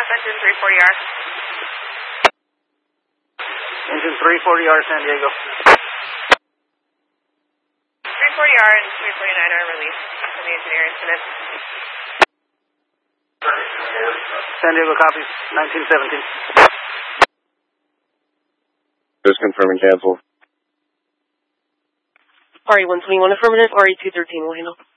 engine 340R. Engine 340R, San Diego. 340R and 349 are released from the engineer incident. San Diego copies, 1917. Just confirming cancel. RE-121 affirmative, RE-213 will handle.